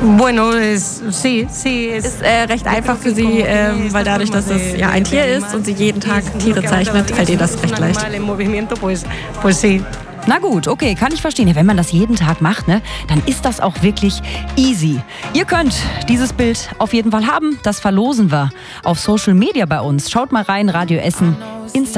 Ist recht einfach für sie, weil dadurch, dass es ja ein Tier ist und sie jeden Tag Tiere zeichnet, fällt ihr das recht leicht. Na gut, okay, kann ich verstehen. Ja, wenn man das jeden Tag macht, ne, dann ist das auch wirklich easy. Ihr könnt dieses Bild auf jeden Fall haben. Das verlosen wir auf Social Media bei uns. Schaut mal rein, Radio Essen, Instagram.